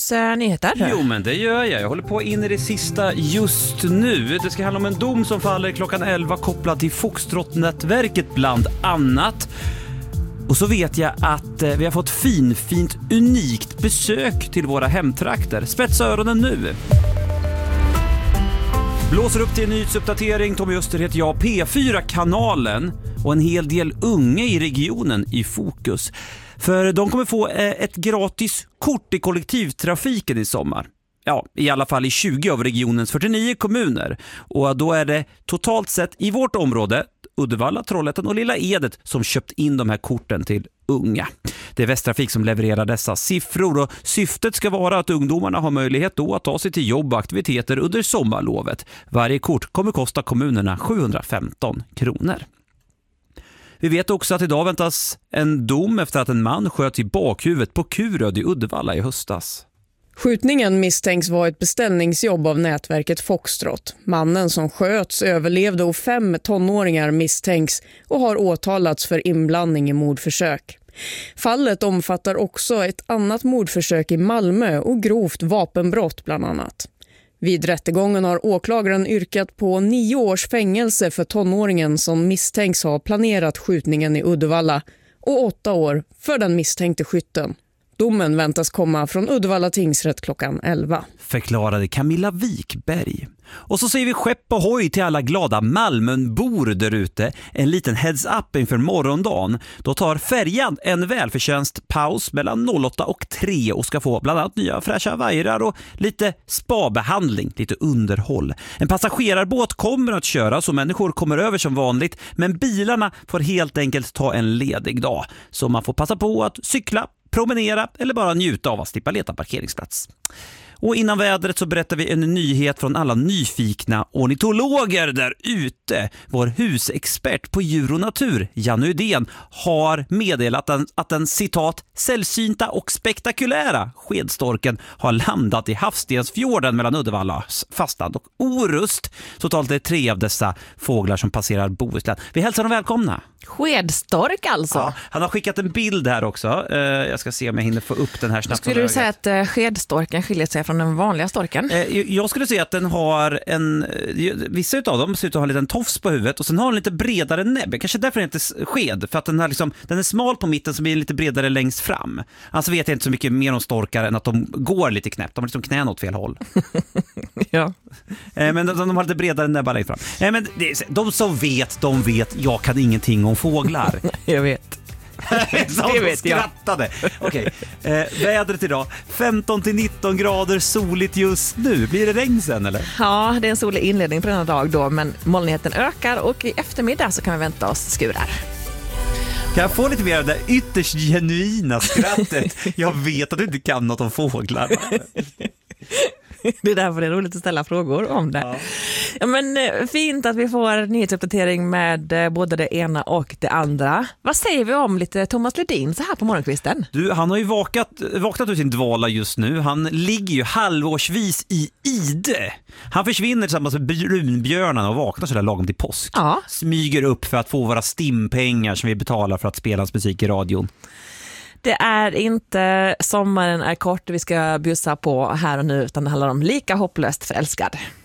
dagens nyheter? Jo, men det gör jag. Jag håller på in i det sista just nu. Det ska handla om en dom som faller klockan 11 kopplad till Foxtrot-nätverket bland annat. Och så vet jag att vi har fått fint, unikt besök till våra hemtrakter. Spetsa öronen nu! Blåser upp till en nyhetsuppdatering. Tommy Öster heter jag. P4-kanalen och en hel del unga i regionen i fokus. För de kommer få ett gratis kort i kollektivtrafiken i sommar. Ja, i alla fall i 20 av regionens 49 kommuner. Och då är det totalt sett i vårt område, Uddevalla, Trollhättan och Lilla Edet, som köpt in de här korten till unga. Det är Västtrafik som levererar dessa siffror och syftet ska vara att ungdomarna har möjlighet då att ta sig till jobb och aktiviteter under sommarlovet. Varje kort kommer kosta kommunerna 715 kronor. Vi vet också att idag väntas en dom efter att en man sköt i bakhuvudet på Kuröd i Uddevalla i höstas. Skjutningen misstänks vara ett beställningsjobb av nätverket Foxtrot. Mannen som sköts överlevde och 5 tonåringar misstänks och har åtalats för inblandning i mordförsök. Fallet omfattar också ett annat mordförsök i Malmö och grovt vapenbrott bland annat. Vid rättegången har åklagaren yrkat på 9 års fängelse för tonåringen som misstänks ha planerat skjutningen i Uddevalla och 8 år för den misstänkte skytten. Domen väntas komma från Uddevalla tingsrätt klockan 11. Förklarade Camilla Wikberg. Och så säger vi skepp och hoj till alla glada Malmönbor där ute. En liten heads up inför morgondagen. Då tar färjan en välförtjänst paus mellan 08 och 3 och ska få bland annat nya fräscha vajrar och lite spabehandling, lite underhåll. En passagerarbåt kommer att köra så människor kommer över som vanligt, men bilarna får helt enkelt ta en ledig dag. Så man får passa på att cykla, promenera eller bara njuta av att slippa leta parkeringsplats. Och innan vädret så berättar vi en nyhet från alla nyfikna ornitologer där ute. Vår husexpert på djur och natur, Janne Udén, har meddelat att den citat sällsynta och spektakulära skedstorken har landat i Havstensfjorden mellan Uddevallas fastland och Orust. Totalt är 3 av dessa fåglar som passerar Bohuslän. Vi hälsar dem välkomna. Skedstork alltså? Ja, han har skickat en bild här också. Jag ska se om jag hinner få upp den här snabbt. Skulle du säga att skedstorken skiljer sig från den vanliga storken? Jag skulle säga att den har vissa utav dem ser ut att ha en liten tofs på huvudet och sen har den lite bredare näbb. Kanske därför är det inte sked, för att den är smal på mitten så blir den lite bredare längst fram. Alltså vet jag inte så mycket mer om storkar än att de går lite knäppt. De har liksom knän åt fel håll. Ja. Men de har lite bredare näbbar längst fram. Men de som vet, de vet. Jag kan ingenting om fåglar. Jag vet. Det vet skrattade. Okej. Vädret idag 15-19 grader, soligt just nu. Blir det regn sen eller? Ja, det är en solig inledning på denna dag då, men molnigheten ökar och i eftermiddag så kan vi vänta oss skurar. Kan jag få lite mer av det ytterst genuina skrattet? Jag vet att du inte kan något om fåglar. Det är därför det är roligt att ställa frågor om det. Ja, men fint att vi får nyhetsuppdatering med både det ena och det andra. Vad säger vi om lite Thomas Ledin så här på morgonkvisten? Du, han har ju vaknat ur sin dvala just nu. Han ligger ju halvårsvis i ide. Han försvinner tillsammans med brunbjörnarna och vaknar så där lagom till påsk. Ja. Smyger upp för att få våra stimpengar som vi betalar för att spela hans musik i radion. Det är inte sommaren är kort vi ska bjussa på här och nu, utan det handlar om lika hopplöst förälskad.